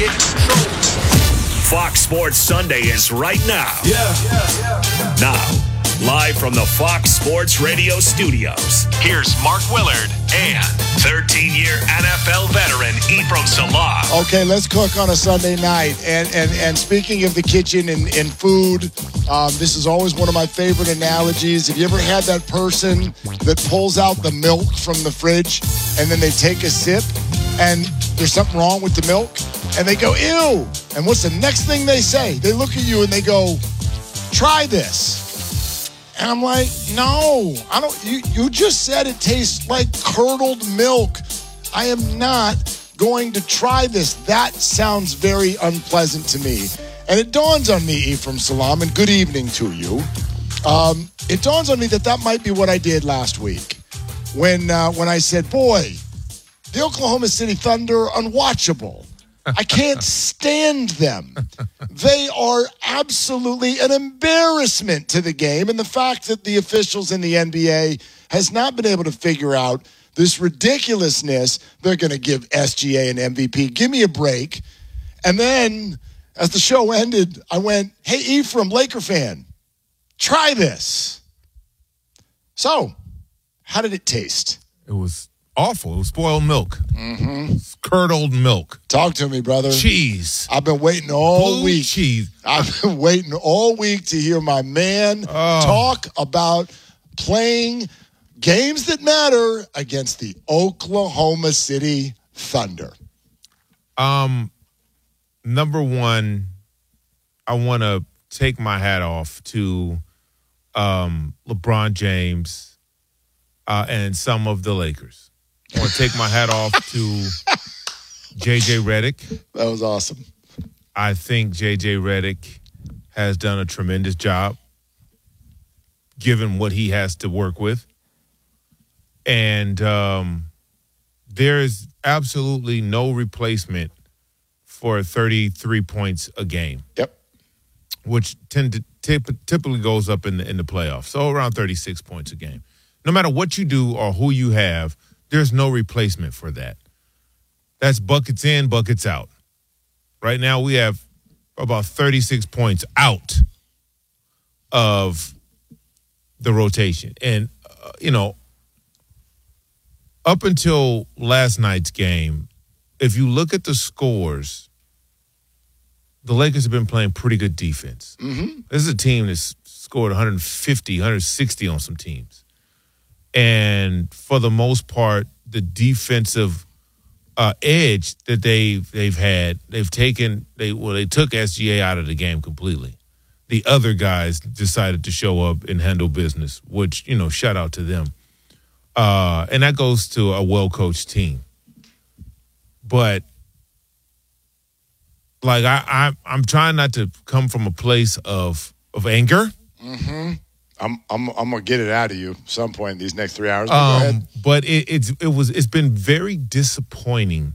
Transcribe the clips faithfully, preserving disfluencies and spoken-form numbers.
get control. Fox Sports Sunday is right now. Yeah. yeah, yeah. Now, live from the Fox Sports Radio studios, here's Mark Willard and thirteen-year N F L veteran Ephraim Salaam. Okay, let's cook on a Sunday night. And and and speaking of the kitchen and, and food, um, this is always one of my favorite analogies. Have you ever had that person that pulls out the milk from the fridge and then they take a sip and there's something wrong with the milk? And they go, ew. And what's the next thing they say? They look at you and they go, try this. And I'm like, no, I don't. You, you just said it tastes like curdled milk. I am not going to try this. That sounds very unpleasant to me. And it dawns on me, Ephraim Salaam, and good evening to you. Um, it dawns on me that that might be what I did last week when uh, when I said, boy, the Oklahoma City Thunder, unwatchable. I can't stand them. They are absolutely an embarrassment to the game. And the fact that the officials in the N B A has not been able to figure out this ridiculousness, they're going to give S G A an M V P. Give me a break. And then as the show ended, I went, hey, Ephraim, Laker fan, try this. So how did it taste? It was awful. It was spoiled milk. Mm-hmm. Curdled milk. Talk to me, brother. Cheese. I've been waiting all Blue week. cheese. I've been waiting all week to hear my man Oh. talk about playing games that matter against the Oklahoma City Thunder. Um, number one, I want to take my hat off to um, LeBron James uh, and some of the Lakers. I want to take my hat off to J J Redick. That was awesome. I think J J Redick has done a tremendous job given what he has to work with. And um, there is absolutely no replacement for thirty-three points a game. Yep. Which tend to tip, typically goes up in the in the playoffs. So around thirty-six points a game. No matter what you do or who you have, there's no replacement for that. That's buckets in, buckets out. Right now we have about thirty-six points out of the rotation. And, uh, you know, up until last night's game, if you look at the scores, the Lakers have been playing pretty good defense. Mm-hmm. This is a team that's scored one fifty, one sixty on some teams. And for the most part, the defensive uh, edge that they've they've had, they've taken they well they took S G A out of the game completely. The other guys decided to show up and handle business, which, you know, shout out to them. Uh, and that goes to a well-coached team. But like I, I I'm trying not to come from a place of of anger. Mm-hmm. I'm I'm I'm gonna get it out of you some point in these next three hours. But Um, go ahead. But it, it's it was it's been very disappointing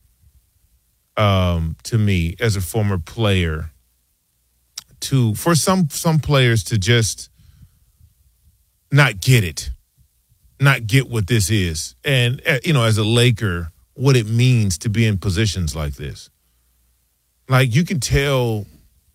um, to me as a former player to for some some players to just not get it, not get what this is, and uh, you know, as a Laker, what it means to be in positions like this. Like you can tell,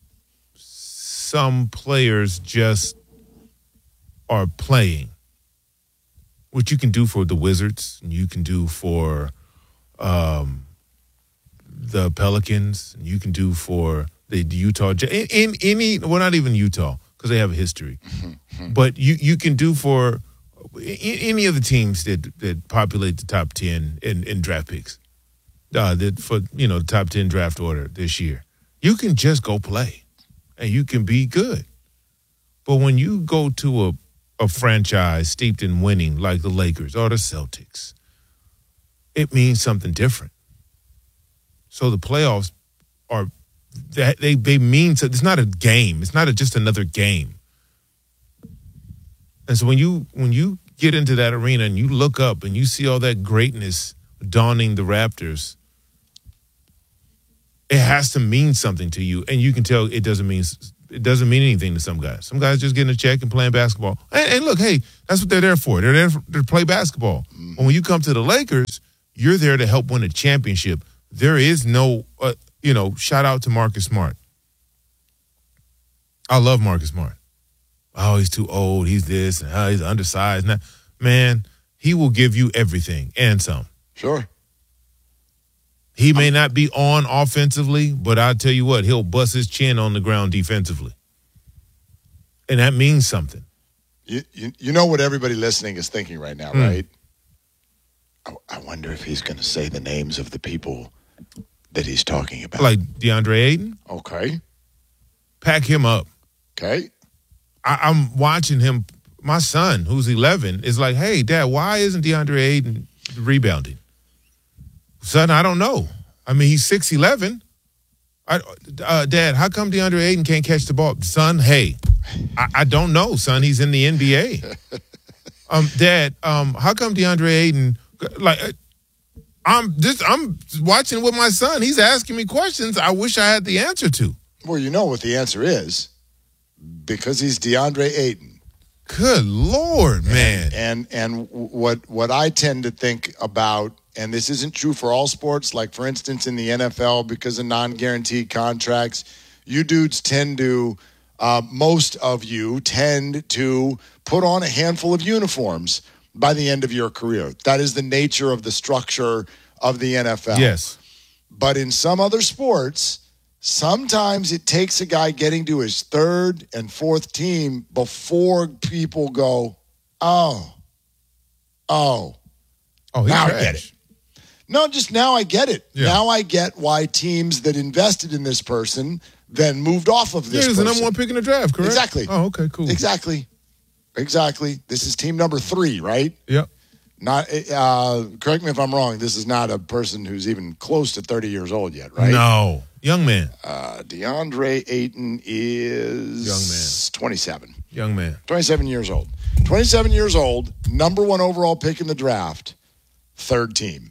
some players just are playing. What you can do for the Wizards, and you can do for um, the Pelicans, and you can do for the, the Utah Jazz. In, in any, well, not even Utah because they have a history, but you you can do for any of the teams that that populate the top ten in, in draft picks. Uh, that for you know the top ten draft order this year, you can just go play, and you can be good. But when you go to a a franchise steeped in winning like the Lakers or the Celtics, it means something different. So the playoffs are they they mean so it's not a game. It's not a, just another game. And so when you when you get into that arena and you look up and you see all that greatness dawning the Raptors, it has to mean something to you, and you can tell it doesn't mean. It doesn't mean anything to some guys. Some guys just getting a check and playing basketball. And, and look, hey, that's what they're there for. They're there for, to play basketball. Mm-hmm. But when you come to the Lakers, you're there to help win a championship. There is no uh, you know, shout out to Marcus Smart. I love Marcus Smart. Oh, he's too old. He's this. And oh, he's undersized. Now, man, he will give you everything and some. Sure. He may not be on offensively, but I'll tell you what, he'll bust his chin on the ground defensively. And that means something. You you, you know what everybody listening is thinking right now, Mm. right? I, I wonder if he's going to say the names of the people that he's talking about. Like DeAndre Ayton, Okay. pack him up. Okay. I, I'm watching him. My son, who's eleven, is like, hey, Dad, why isn't DeAndre Ayton rebounding? Son, I don't know. I mean, he's six eleven. I, uh, Dad, how come DeAndre Ayton can't catch the ball? Son, hey, I, I don't know, son. He's in the N B A. um, Dad, um, how come DeAndre Ayton, like, I'm just, I'm watching with my son. He's asking me questions I wish I had the answer to. Well, you know what the answer is. Because he's DeAndre Ayton. Good Lord, man. And and what what I tend to think about, and this isn't true for all sports, like for instance in the N F L, because of non-guaranteed contracts, you dudes tend to, uh, most of you tend to put on a handful of uniforms by the end of your career. That is the nature of the structure of the N F L. Yes. But in some other sports, sometimes it takes a guy getting to his third and fourth team before people go, oh, oh, Oh, he's now I trash. get it. No, just now I get it. Yeah. Now I get why teams that invested in this person then moved off of Yeah, this he was the person. number one pick in the draft, correct? Exactly. Oh, okay, cool. Exactly. Exactly. This is team number three, right? Yep. Not. Uh, correct me if I'm wrong. This is not a person who's even close to thirty years old yet, right? No. Young man. Uh, DeAndre Ayton is Young man. twenty-seven. Young man. twenty-seven years old. twenty-seven years old, number one overall pick in the draft, third team.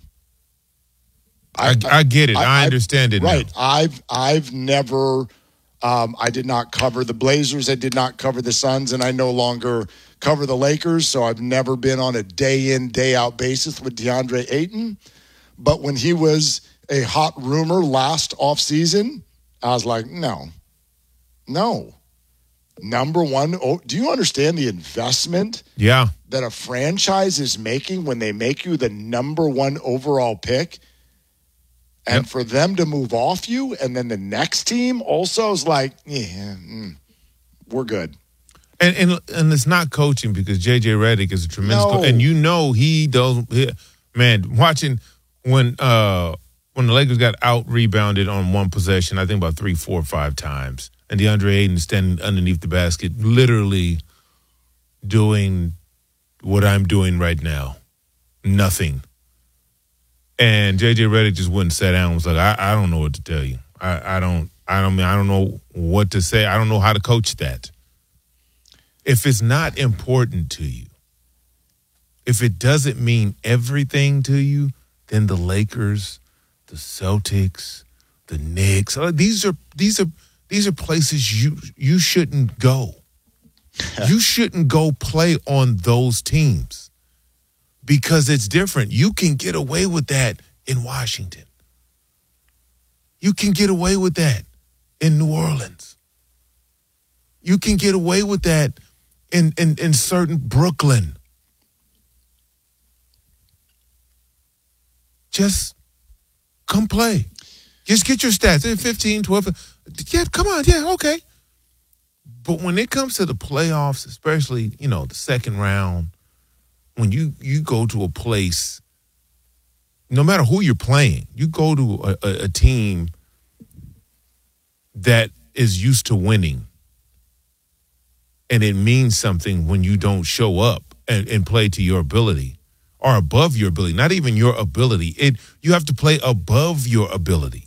I, I get it. I, understand it Right. now. I've I've never um, I did not cover the Blazers. I did not cover the Suns, and I no longer cover the Lakers. So I've never been on a day in, day out basis with DeAndre Ayton. But when he was a hot rumor last offseason, I was like, no, no. Number one, oh, do you understand the investment Yeah. that a franchise is making when they make you the number one overall pick? And Yep. for them to move off you, and then the next team also is like, yeah, mm, we're good. And, and and it's not coaching because J J Redick is a tremendous No. coach. And you know he does. He, man, watching when uh, when the Lakers got out rebounded on one possession, I think about three, four, five times, and DeAndre Ayton standing underneath the basket, literally doing what I'm doing right now, nothing. And J J Redick just wouldn't sit down and was like, I, I don't know what to tell you. I, I don't I don't mean I don't know what to say. I don't know how to coach that. If it's not important to you, if it doesn't mean everything to you, then the Lakers, the Celtics, the Knicks, uh, these are these are these are places you you shouldn't go. You shouldn't go play on those teams. Because it's different. You can get away with that in Washington. You can get away with that in New Orleans. You can get away with that in, in, in certain Brooklyn. Just come play. Just get your stats. fifteen, twelve. Yeah, come on. Yeah, okay. But when it comes to the playoffs, especially, you know, the second round, when you, you go to a place, no matter who you're playing, you go to a, a, a team that is used to winning, and it means something when you don't show up and, and play to your ability or above your ability, not even your ability. It you have to play above your ability.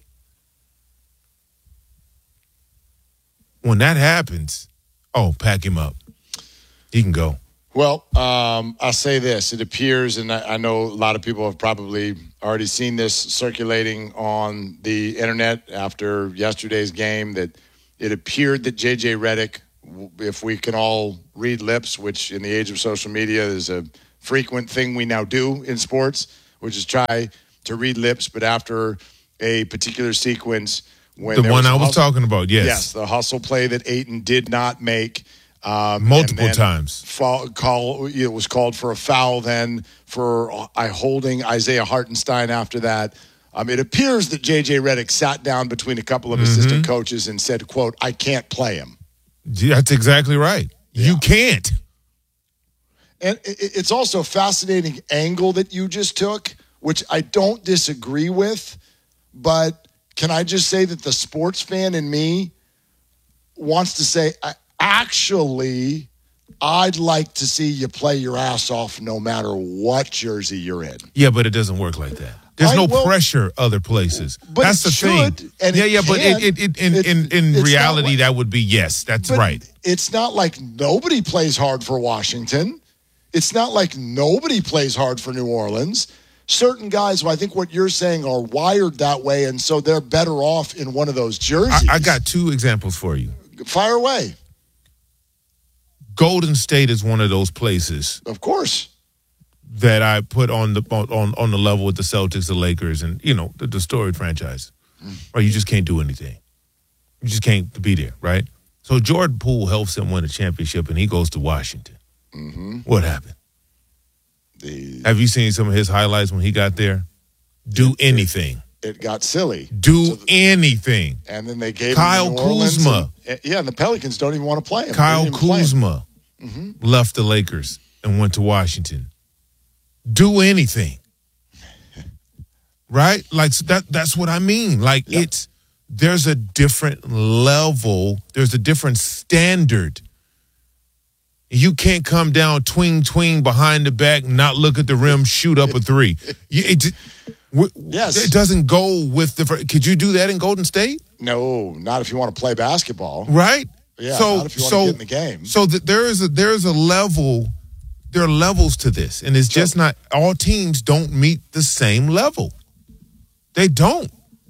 When that happens, oh, pack him up. He can go. Well, um, I'll say this. It appears, and I, I know a lot of people have probably already seen this circulating on the internet after yesterday's game, that it appeared that J J Redick, if we can all read lips, which in the age of social media is a frequent thing we now do in sports, which is try to read lips, but after a particular sequence when the there one was I was hustle, talking about. Yes, yes, the hustle play that Ayton did not make um, multiple and then times. Fall, call it was called for a foul. Then for I holding Isaiah Hartenstein after that. Um, it appears that J J Redick sat down between a couple of mm-hmm. assistant coaches and said, "quote I can't play him." That's exactly right. Yeah. You can't. And it's also a fascinating angle that you just took, which I don't disagree with. But can I just say that the sports fan in me wants to say, actually, I'd like to see you play your ass off no matter what jersey you're in. Yeah, but it doesn't work like that. There's I, no well, pressure other places. But that's the should, thing. And yeah, it yeah, can. but it, it, it, in, it, in, in reality, like, that would be yes. That's right. It's not like nobody plays hard for Washington. It's not like nobody plays hard for New Orleans. Certain guys, who I think what you're saying, are wired that way, and so they're better off in one of those jerseys. I, I got two examples for you. Fire away. Golden State is one of those places. Of course. That I put on the on, on the level with the Celtics, the Lakers, and, you know, the, the storied franchise. Mm. Or you just can't do anything. You just can't be there, right? So Jordan Poole helps him win a championship, and he goes to Washington. Mm-hmm. What happened? The, Have you seen some of his highlights when he got there? Do it, anything. It, it got silly. Do so the, anything. And then they gave Kyle him New Orleans Kuzma. And, yeah, and the Pelicans don't even want to play him. Kyle Kuzma mm-hmm. left the Lakers and went to Washington. Do anything. Right? Like that that's what I mean. Like yep. it's there's a different level, there's a different standard. You can't come down twing twing behind the back, not look at the rim, shoot up a three. You, it, yes. It doesn't go with the Could you do that in Golden State? No, not if you want to play basketball. Right? Yeah, so, not if you want so, to get in the game. So th- there is a there is a level There are levels to this, and it's just not all teams don't meet the same level. They don't.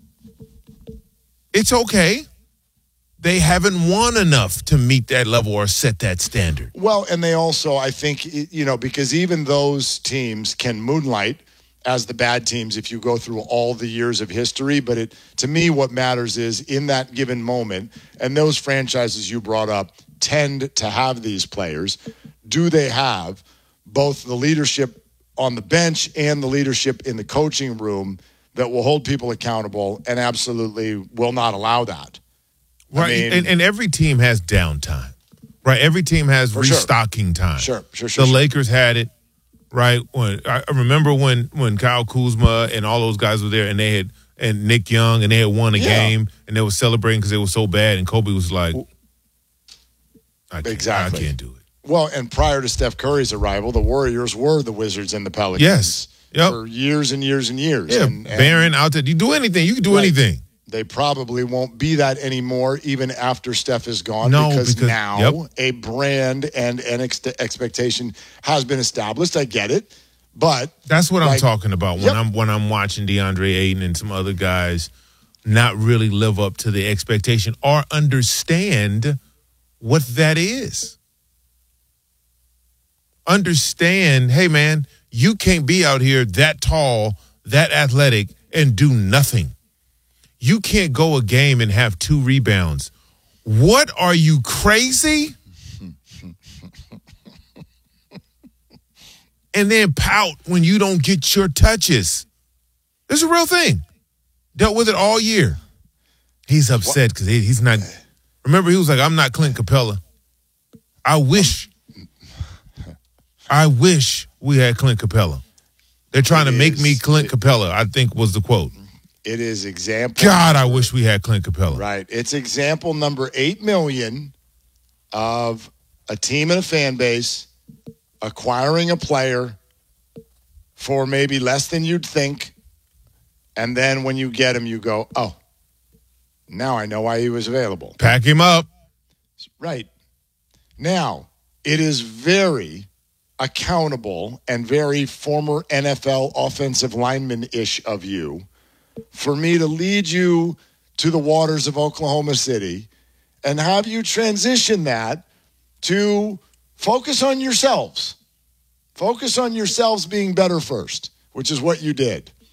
It's okay. They haven't won enough to meet that level or set that standard. Well, and they also, I think, you know, because even those teams can moonlight as the bad teams if you go through all the years of history. But it, to me, what matters is in that given moment, and those franchises you brought up tend to have these players. Do they have both the leadership on the bench and the leadership in the coaching room that will hold people accountable and absolutely will not allow that? Right, I mean, and, and every team has downtime, right? Every team has restocking sure. time. Sure, sure, sure. The sure. Lakers had it, right? When I remember when when Kyle Kuzma and all those guys were there, and they had and Nick Young, and they had won a yeah. game, and they were celebrating because they were so bad, and Kobe was like, I can't, exactly. I can't do it. Well, and prior to Steph Curry's arrival, the Warriors were the Wizards and the Pelicans. Yes. Yep. For years and years and years. Yeah, and, and Baron out there. You do anything. You can do right. anything. They probably won't be that anymore even after Steph is gone no, because, because now yep. a brand and an ex- expectation has been established. I get it. But that's what like, I'm talking about when yep. I'm when I'm watching DeAndre Ayton and some other guys not really live up to the expectation or understand what that is. Understand, hey man, you can't be out here that tall, that athletic, and do nothing. You can't go a game and have two rebounds. What, are you crazy? And then pout when you don't get your touches. It's a real thing. Dealt with it all year. He's upset because he, he's not. Remember, he was like, I'm not Clint Capella. I wish. I wish we had Clint Capella. They're trying it to make is, me Clint it, Capella, I think was the quote. It is example. God, I wish we had Clint Capella. Right. It's example number eight million of a team and a fan base acquiring a player for maybe less than you'd think. And then when you get him, you go, oh, now I know why he was available. Pack him up. Right. Now, it is very accountable and very former N F L offensive lineman-ish of you for me to lead you to the waters of Oklahoma City and have you transition that to focus on yourselves. Focus on yourselves being better first, which is what you did.